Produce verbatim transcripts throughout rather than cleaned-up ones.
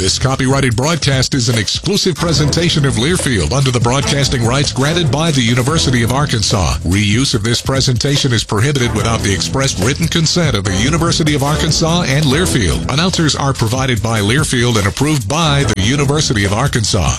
This copyrighted broadcast is an exclusive presentation of Learfield under the broadcasting rights granted by the University of Arkansas. Reuse of this presentation is prohibited without the expressed written consent of the University of Arkansas and Learfield. Announcers are provided by Learfield and approved by the University of Arkansas.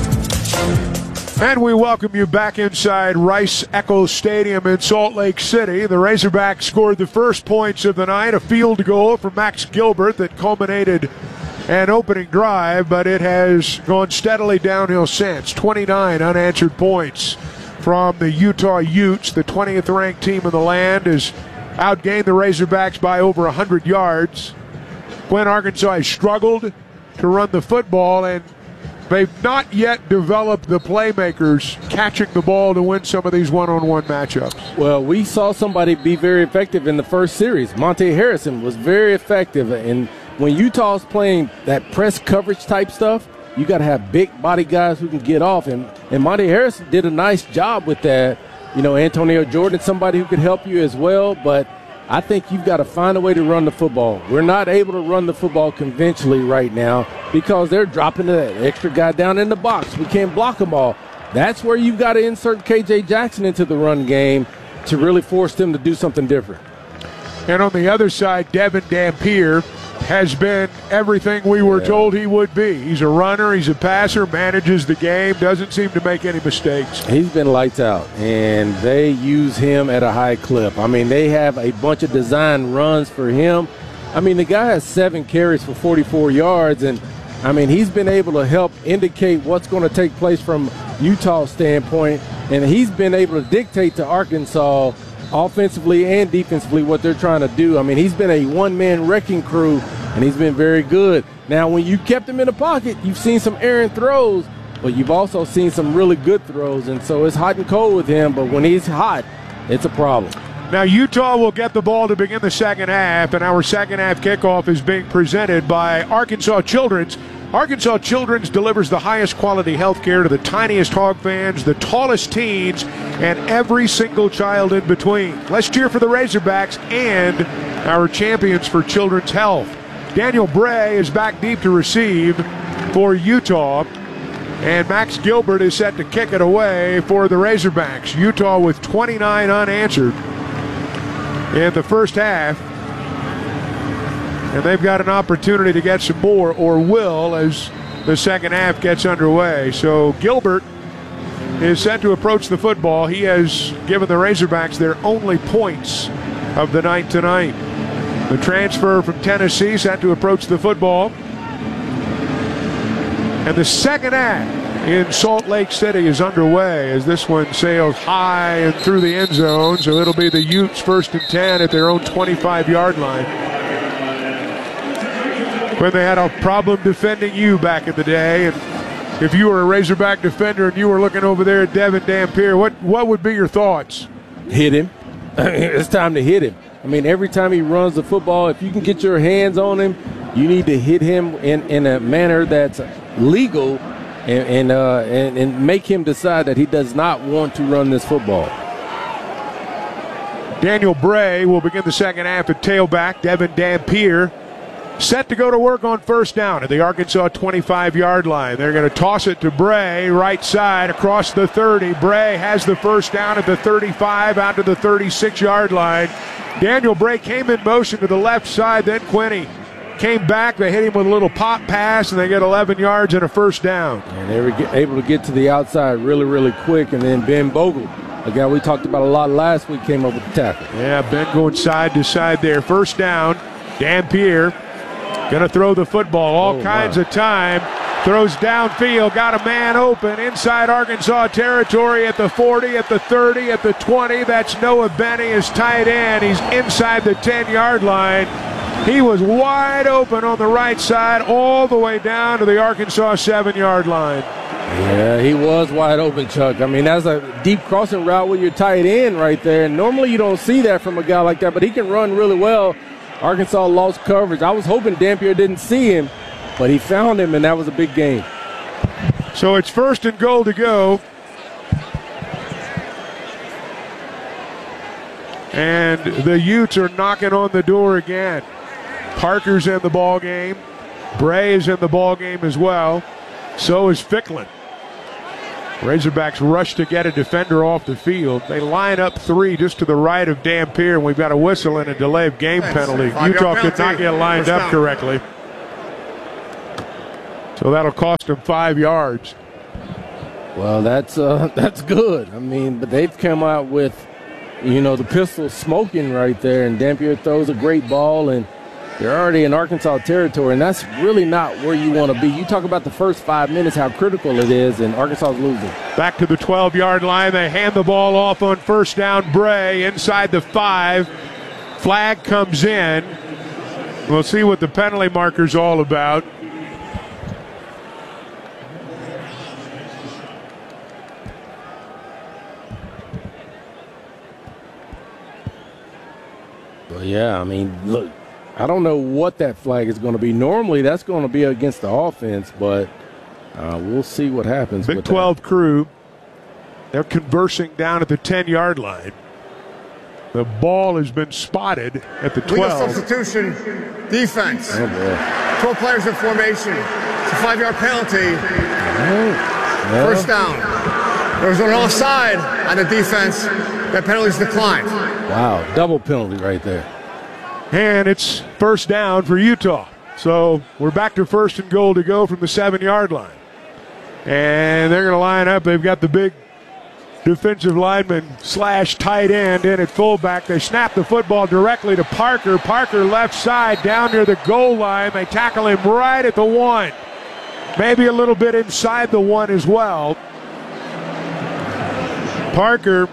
And we welcome you back inside Rice-Eccles Stadium in Salt Lake City. The Razorbacks scored the first points of the night, a field goal from Max Gilbert that culminated an opening drive, but it has gone steadily downhill since. twenty-nine unanswered points from the Utah Utes. The twentieth ranked team in the land has outgained the Razorbacks by over one hundred yards. When Arkansas has struggled to run the football, and they've not yet developed the playmakers catching the ball to win some of these one-on-one matchups. Well, we saw somebody be very effective in the first series. Monte Harrison was very effective. And when Utah's playing that press coverage type stuff, you got to have big body guys who can get off. And, and Monte Harrison did a nice job with that. You know, Antonio Jordan, somebody who could help you as well. But I think you've got to find a way to run the football. We're not able to run the football conventionally right now because they're dropping that extra guy down in the box. We can't block them all. That's where you've got to insert K J Jackson into the run game to really force them to do something different. And on the other side, Devin Dampier has been everything we were yeah. told he would be. He's a runner, he's a passer, manages the game, doesn't seem to make any mistakes. He's been lights out, and they use him at a high clip. I mean, they have a bunch of design runs for him. I mean, the guy has seven carries for forty-four yards, and, I mean, he's been able to help indicate what's going to take place from Utah's standpoint, and he's been able to dictate to Arkansas offensively and defensively what they're trying to do. I mean, he's been a one-man wrecking crew, and he's been very good. Now, when you kept him in the pocket, you've seen some errant throws, but you've also seen some really good throws, and so it's hot and cold with him, but when he's hot, it's a problem. Now, Utah will get the ball to begin the second half, and our second half kickoff is being presented by Arkansas Children's. Arkansas Children's delivers the highest quality health care to the tiniest hog fans, the tallest teens, and every single child in between. Let's cheer for the Razorbacks and our champions for children's health. Daniel Bray is back deep to receive for Utah, and Max Gilbert is set to kick it away for the Razorbacks. Utah with twenty-nine unanswered in the first half. And they've got an opportunity to get some more, or will, as the second half gets underway. So Gilbert is set to approach the football. He has given the Razorbacks their only points of the night tonight. The transfer from Tennessee set to approach the football. And the second half in Salt Lake City is underway as this one sails high and through the end zone. So it'll be the Utes first and ten at their own twenty-five-yard line. When they had a problem defending you back in the day, and if you were a Razorback defender and you were looking over there at Devin Dampier, what, what would be your thoughts? Hit him. It's time to hit him. I mean, every time he runs the football, if you can get your hands on him, you need to hit him in, in a manner that's legal and and, uh, and and make him decide that he does not want to run this football. Daniel Bray will begin the second half at tailback. Devin Dampier set to go to work on first down at the Arkansas twenty-five-yard line. They're going to toss it to Bray, right side, across the thirty. Bray has the first down at the thirty-five, out to the thirty-six-yard line. Daniel Bray came in motion to the left side, then Quinney came back. They hit him with a little pop pass, and they get eleven yards and a first down. And they were able to get to the outside really, really quick, and then Ben Bogle, a guy we talked about a lot last week, came up with the tackle. Yeah, Ben going side to side there. First down, Dampier going to throw the football all oh, kinds wow. of time. Throws downfield, got a man open inside Arkansas territory at the forty, at the thirty, at the twenty. That's Noah Benny, his tight end. He's inside the ten-yard line. He was wide open on the right side all the way down to the Arkansas seven-yard line. Yeah, he was wide open, Chuck. I mean, that's a deep crossing route with your tight end right there. And normally you don't see that from a guy like that, but he can run really well. Arkansas lost coverage. I was hoping Dampier didn't see him, but he found him, and that was a big gain. So it's first and goal to go. And the Utes are knocking on the door again. Parker's in the ball game. Bray is in the ball game as well. So is Ficklin. Razorbacks rush to get a defender off the field. They line up three just to the right of Dampier, and we've got a whistle and a delay of game penalty. Utah could not get lined up correctly. So that'll cost them five yards. Well, that's uh, that's good. I mean, but they've come out with, you know, the pistol smoking right there, and Dampier throws a great ball, and they're already in Arkansas territory, and that's really not where you want to be. You talk about the first five minutes, how critical it is, and Arkansas is losing. Back to the twelve-yard line. They hand the ball off on first down. Bray inside the five. Flag comes in. We'll see what the penalty marker's all about. Well, yeah, I mean, look. I don't know what that flag is going to be. Normally, that's going to be against the offense, but uh, we'll see what happens. Big with twelve that. crew, they're conversing down at the ten-yard line. The ball has been spotted at the twelve. Legal substitution, defense. Oh, boy. twelve players in formation. It's a five-yard penalty. Right. Yeah. First down. There was an offside on the defense. That penalty's declined. Wow, double penalty right there. And it's first down for Utah. So we're back to first and goal to go from the seven-yard line. And they're going to line up. They've got the big defensive lineman slash tight end in at fullback. They snap the football directly to Parker. Parker left side down near the goal line. They tackle him right at the one. Maybe a little bit inside the one as well. Parker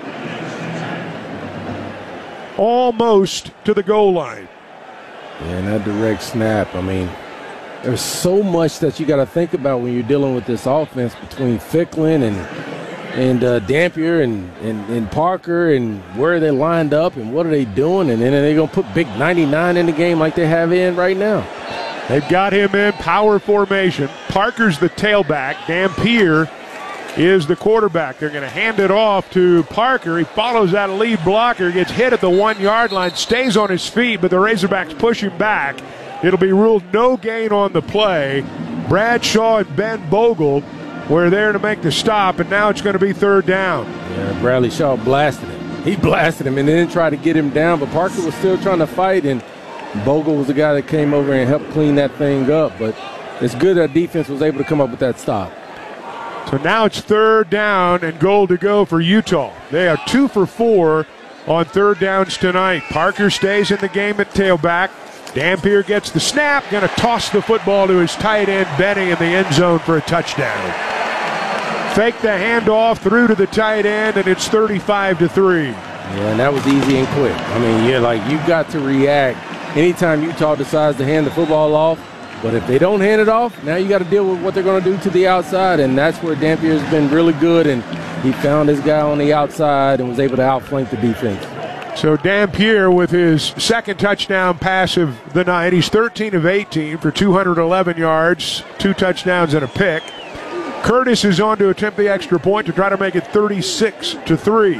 almost to the goal line. And that direct snap, I mean, there's so much that you got to think about when you're dealing with this offense between Ficklin and and uh, Dampier and, and, and Parker, and where are they lined up and what are they doing, and then are they going to put big ninety-nine in the game like they have in right now? They've got him in power formation. Parker's the tailback. Dampier is the quarterback. They're going to hand it off to Parker. He follows that lead blocker, gets hit at the one-yard line, stays on his feet, but the Razorbacks push him back. It'll be ruled no gain on the play. Bradshaw and Ben Bogle were there to make the stop, and now it's going to be third down. Yeah, Bradley Shaw blasted him. He blasted him and then tried to get him down, but Parker was still trying to fight, and Bogle was the guy that came over and helped clean that thing up. But it's good that defense was able to come up with that stop. So now it's third down and goal to go for Utah. They are two for four on third downs tonight. Parker stays in the game at tailback. Dampier gets the snap, going to toss the football to his tight end, Benny, in the end zone for a touchdown. Fake the handoff through to the tight end, and it's thirty-five to three. Yeah, and that was easy and quick. I mean, yeah, like you got to react anytime Utah decides to hand the football off. But if they don't hand it off, now you got to deal with what they're going to do to the outside, and that's where Dampier's been really good, and he found his guy on the outside and was able to outflank the defense. So Dampier with his second touchdown pass of the night. He's thirteen of eighteen for two hundred eleven yards, two touchdowns and a pick. Curtis is on to attempt the extra point to try to make it thirty-six to three.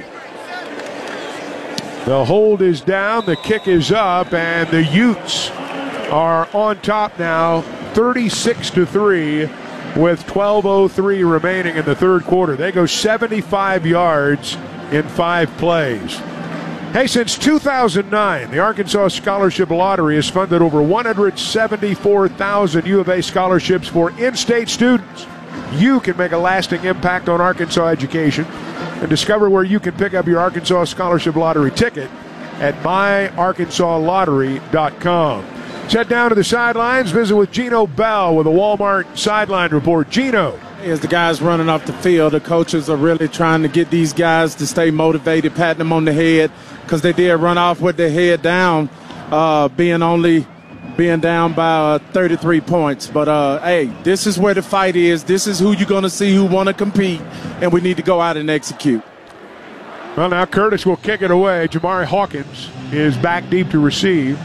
The hold is down, the kick is up, and the Utes are on top now, thirty-six to three, with twelve oh three remaining in the third quarter. They go seventy-five yards in five plays. Hey, since two thousand nine, the Arkansas Scholarship Lottery has funded over one hundred seventy-four thousand U of A scholarships for in-state students. You can make a lasting impact on Arkansas education and discover where you can pick up your Arkansas Scholarship Lottery ticket at my arkansas lottery dot com. Head down to the sidelines, visit with Gino Bell with a Walmart sideline report. Gino. As the guys running off the field, the coaches are really trying to get these guys to stay motivated, patting them on the head, because they did run off with their head down, uh, being only being down by uh, thirty-three points. But, uh, hey, this is where the fight is. This is who you're going to see who want to compete, and we need to go out and execute. Well, now Curtis will kick it away. Jamari Hawkins is back deep to receive.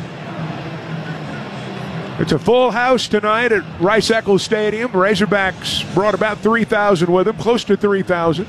It's a full house tonight at Rice-Eccles Stadium. Razorbacks brought about three thousand with them, close to three thousand.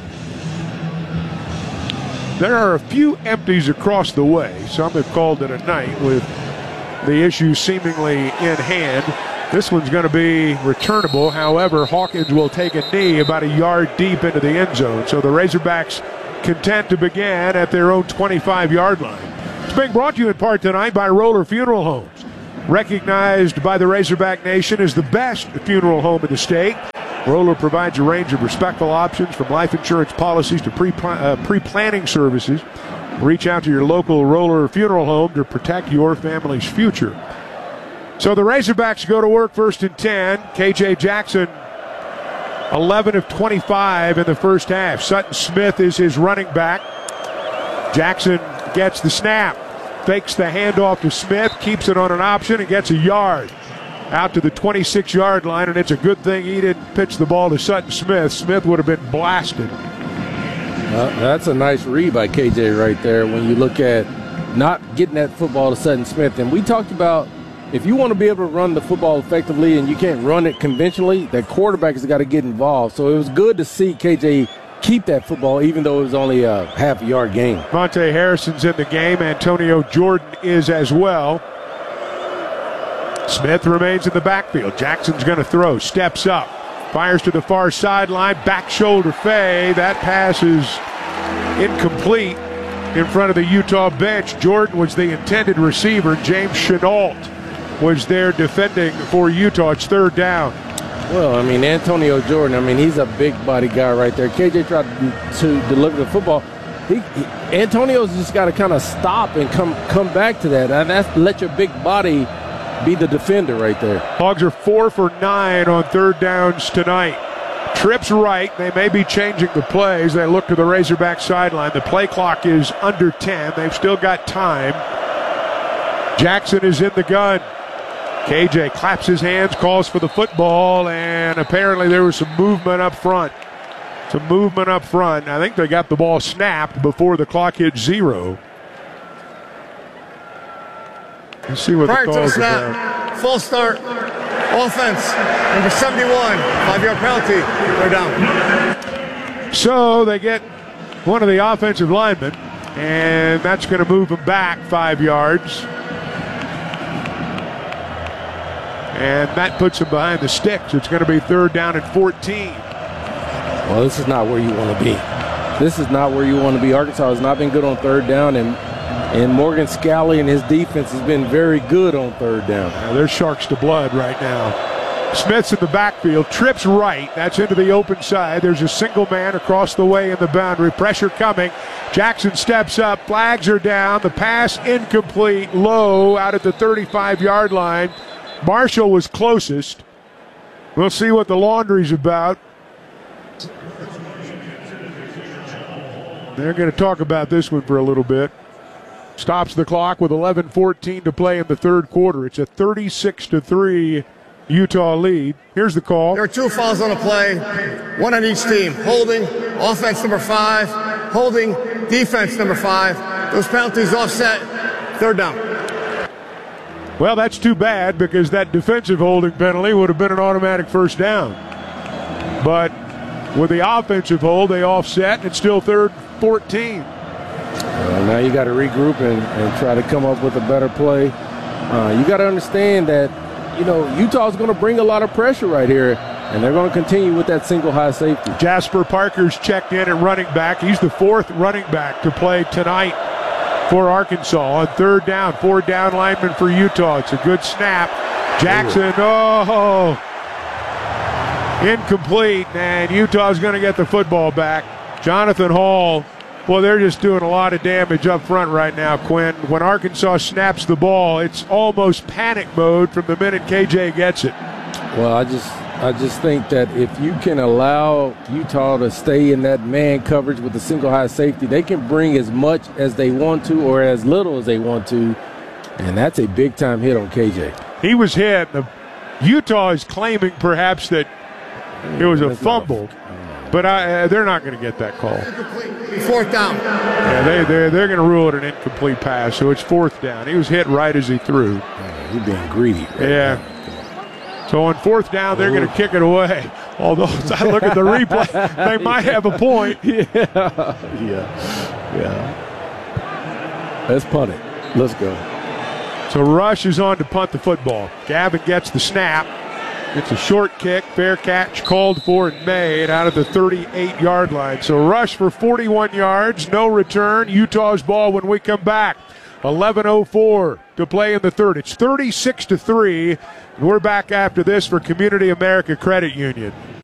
There are a few empties across the way. Some have called it a night with the issue seemingly in hand. This one's going to be returnable. However, Hawkins will take a knee about a yard deep into the end zone. So the Razorbacks content to begin at their own twenty-five-yard line. It's being brought to you in part tonight by Roller Funeral Homes, recognized by the Razorback Nation as the best funeral home in the state. Roller provides a range of respectful options from life insurance policies to pre uh, pre-planning services. Reach out to your local Roller Funeral Home to protect your family's future. So the Razorbacks go to work first and ten. K J Jackson, eleven of twenty-five in the first half. Sutton Smith is his running back. Jackson gets the snap, fakes the handoff to Smith, keeps it on an option, and gets a yard out to the twenty-six-yard line, and it's a good thing he didn't pitch the ball to Sutton Smith. Smith would have been blasted. Uh, that's a nice read by K J right there when you look at not getting that football to Sutton Smith. And we talked about if you want to be able to run the football effectively and you can't run it conventionally, that quarterback has got to get involved. So it was good to see K J keep that football even though it was only a half a yard gain. Monte Harrison's in the game. Antonio Jordan is as well. Smith remains in the backfield. Jackson's going to throw. Steps up. Fires to the far sideline. Back shoulder fade. That pass is incomplete in front of the Utah bench. Jordan was the intended receiver. James Chenault was there defending for Utah. It's third down. Well, I mean, Antonio Jordan, I mean, he's a big body guy right there. K J tried to, to deliver the football. He, he, Antonio's just got to kind of stop and come come back to that. And that's let your big body be the defender right there. Hogs are four for nine on third downs tonight. Trips right. They may be changing the plays. They look to the Razorback sideline. The play clock is under ten. They've still got time. Jackson is in the gun. K J claps his hands, calls for the football, and apparently there was some movement up front. Some movement up front. I think they got the ball snapped before the clock hit zero. Let's see what Prior the to the call's snap, about. full start, offense, number seventy-one, five-yard penalty, third down. So they get one of the offensive linemen, and that's going to move them back five yards. And that puts them behind the sticks. It's going to be third down and fourteen. Well, this is not where you want to be. This is not where you want to be. Arkansas has not been good on third down, and and Morgan Scalley and his defense has been very good on third down. Now, they're sharks to blood right now. Smith's in the backfield, trips right. That's into the open side. There's a single man across the way in the boundary. Pressure coming. Jackson steps up. Flags are down. The pass incomplete, low out at the thirty-five-yard line. Marshall was closest. We'll see what the laundry's about. They're going to talk about this one for a little bit. Stops the clock with eleven fourteen to play in the third quarter. It's a thirty-six to three Utah lead. Here's the call. There are two fouls on the play, one on each team. Holding, offense number five. Holding, defense number five. Those penalties offset, third down. Well, that's too bad because that defensive holding penalty would have been an automatic first down. But with the offensive hold, they offset, and it's still third fourteen. Well, now you got to regroup and, and try to come up with a better play. Uh, you got to understand that, you know, Utah's going to bring a lot of pressure right here, and they're going to continue with that single high safety. Jasper Parker's checked in at running back. He's the fourth running back to play tonight for Arkansas. On third down, four down linemen for Utah. It's a good snap. Jackson, oh, incomplete, and Utah's going to get the football back. Jonathan Hall, well, they're just doing a lot of damage up front right now, Quinn. When Arkansas snaps the ball, it's almost panic mode from the minute K J gets it. Well, I just I just think that if you can allow Utah to stay in that man coverage with the single high safety, they can bring as much as they want to or as little as they want to, and that's a big-time hit on K J. He was hit. The, Utah is claiming perhaps that it was a fumble. But I, uh, they're not going to get that call. Fourth down. Yeah, they, they're, they're going to rule it an incomplete pass, so it's fourth down. He was hit right as he threw. Yeah, he's being greedy. Right yeah. Now. So on fourth down, they're going to kick it away. Although, as I look at the replay, they might have a point. Yeah, yeah, yeah. Let's punt it. Let's go. So Rush is on to punt the football. Gavin gets the snap. It's a short kick. Fair catch called for and made out of the thirty-eight-yard line. So Rush for forty-one yards. No return. Utah's ball when we come back. eleven oh four to play in the third. It's thirty-six to three. And we're back after this for Community America Credit Union.